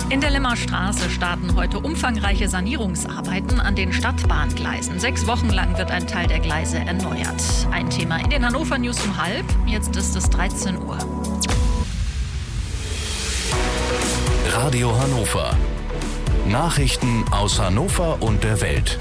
In der Lemmer Straße starten heute umfangreiche Sanierungsarbeiten an den Stadtbahngleisen. 6 Wochen lang wird ein Teil der Gleise erneuert. Ein Thema in den Hannover News um 12:30. Jetzt ist es 13 Uhr. Radio Hannover. Nachrichten aus Hannover und der Welt.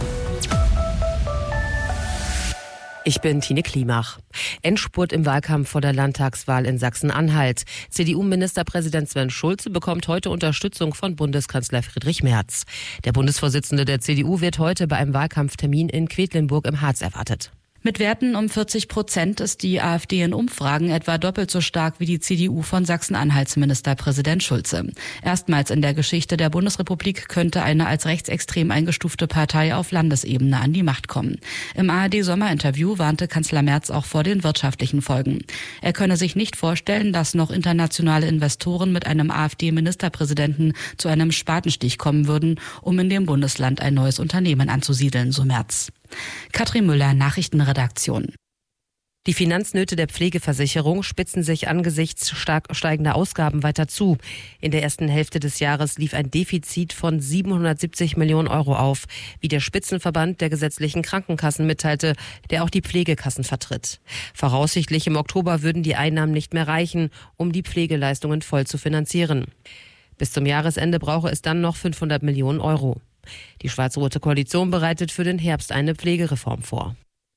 Ich bin Tine Klimach. Endspurt im Wahlkampf vor der Landtagswahl in Sachsen-Anhalt. CDU-Ministerpräsident Sven Schulze bekommt heute Unterstützung von Bundeskanzler Friedrich Merz. Der Bundesvorsitzende der CDU wird heute bei einem Wahlkampftermin in Quedlinburg im Harz erwartet. Mit Werten um 40% ist die AfD in Umfragen etwa doppelt so stark wie die CDU von Sachsen-Anhalts Ministerpräsident Schulze. Erstmals in der Geschichte der Bundesrepublik könnte eine als rechtsextrem eingestufte Partei auf Landesebene an die Macht kommen. Im ARD-Sommerinterview warnte Kanzler Merz auch vor den wirtschaftlichen Folgen. Er könne sich nicht vorstellen, dass noch internationale Investoren mit einem AfD-Ministerpräsidenten zu einem Spatenstich kommen würden, um in dem Bundesland ein neues Unternehmen anzusiedeln, so Merz. Katrin Müller, Nachrichtenredaktion. Die Finanznöte der Pflegeversicherung spitzen sich angesichts stark steigender Ausgaben weiter zu. In der ersten Hälfte des Jahres lief ein Defizit von 770 Millionen Euro auf, wie der Spitzenverband der gesetzlichen Krankenkassen mitteilte, der auch die Pflegekassen vertritt. Voraussichtlich im Oktober würden die Einnahmen nicht mehr reichen, um die Pflegeleistungen voll zu finanzieren. Bis zum Jahresende brauche es dann noch 500 Millionen Euro. Die schwarz-rote Koalition bereitet für den Herbst eine Pflegereform vor.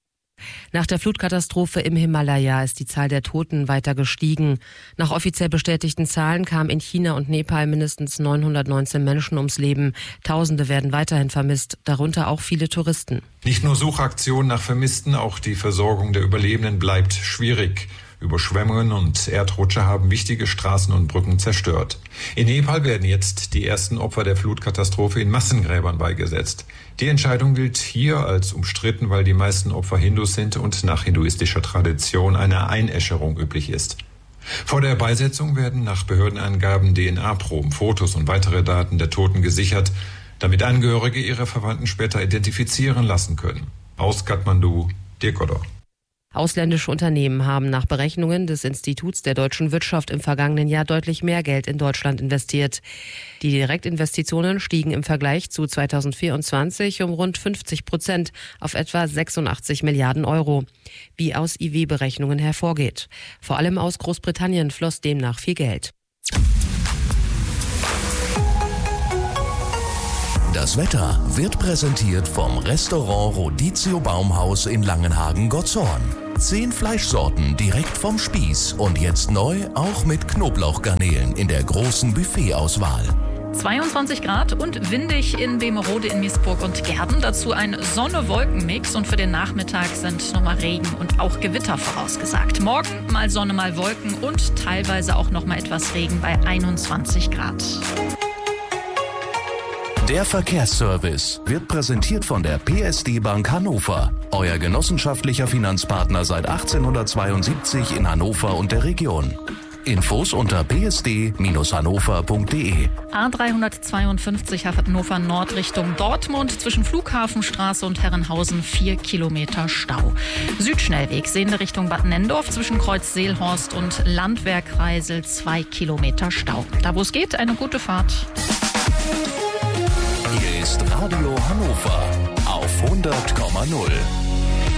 Nach der Flutkatastrophe im Himalaya ist die Zahl der Toten weiter gestiegen. Nach offiziell bestätigten Zahlen kamen in China und Nepal mindestens 919 Menschen ums Leben. Tausende werden weiterhin vermisst, darunter auch viele Touristen. Nicht nur Suchaktionen nach Vermissten, auch die Versorgung der Überlebenden bleibt schwierig. Überschwemmungen und Erdrutsche haben wichtige Straßen und Brücken zerstört. In Nepal werden jetzt die ersten Opfer der Flutkatastrophe in Massengräbern beigesetzt. Die Entscheidung gilt hier als umstritten, weil die meisten Opfer Hindus sind und nach hinduistischer Tradition eine Einäscherung üblich ist. Vor der Beisetzung werden nach Behördenangaben DNA-Proben, Fotos und weitere Daten der Toten gesichert, damit Angehörige ihre Verwandten später identifizieren lassen können. Aus Kathmandu, Dirk Odor. Ausländische Unternehmen haben nach Berechnungen des Instituts der deutschen Wirtschaft im vergangenen Jahr deutlich mehr Geld in Deutschland investiert. Die Direktinvestitionen stiegen im Vergleich zu 2024 um rund 50% auf etwa 86 Milliarden Euro, wie aus IW-Berechnungen hervorgeht. Vor allem aus Großbritannien floss demnach viel Geld. Das Wetter wird präsentiert vom Restaurant Rodizio Baumhaus in Langenhagen-Gottshorn. 10 Fleischsorten direkt vom Spieß und jetzt neu auch mit Knoblauchgarnelen in der großen Buffetauswahl. 22 Grad und windig in Bemerode, in Miesburg und Gerden. Dazu ein Sonne-Wolken-Mix und für den Nachmittag sind nochmal Regen und auch Gewitter vorausgesagt. Morgen mal Sonne, mal Wolken und teilweise auch nochmal etwas Regen bei 21 Grad. Der Verkehrsservice wird präsentiert von der PSD Bank Hannover, euer genossenschaftlicher Finanzpartner seit 1872 in Hannover und der Region. Infos unter psd-hannover.de. A352 Hannover Nord Richtung Dortmund, zwischen Flughafenstraße und Herrenhausen 4 Kilometer Stau. Südschnellweg sehende Richtung Bad Nendorf, zwischen Kreuz Seelhorst und Landwerk Reisel 2 Kilometer Stau. Da wo es geht, eine gute Fahrt. Hier ist Radio Hannover auf 100,0.